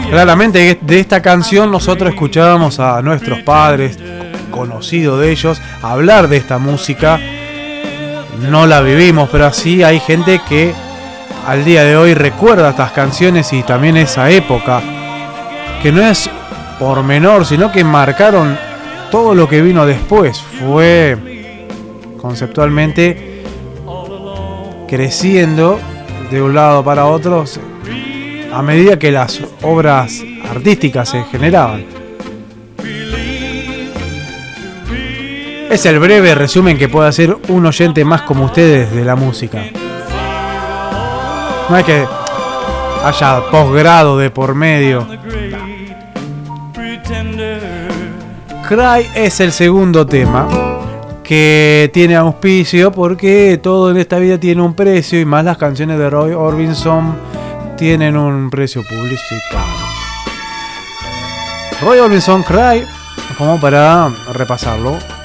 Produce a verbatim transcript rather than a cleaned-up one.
Claramente de esta canción nosotros escuchábamos a nuestros padres, conocidos de ellos, hablar de esta música. No la vivimos, pero así hay gente que al día de hoy recuerda estas canciones y también esa época, que no es por menor, sino que marcaron todo lo que vino después. Fue conceptualmente creciendo de un lado para otro a medida que las obras artísticas se generaban. Es el breve resumen que puede hacer un oyente más como ustedes de la música. No es que haya posgrado de por medio. Cry es el segundo tema que tiene auspicio porque todo en esta vida tiene un precio y más las canciones de Roy Orbison tienen un precio publicitario. Roy Orbison, Cry, como para repasarlo.